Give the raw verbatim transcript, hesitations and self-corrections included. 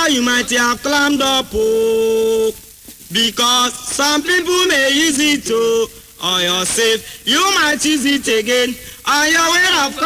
Or you might have climbed up, oh, because some people may use it to, or you're safe, you might use it again on your way of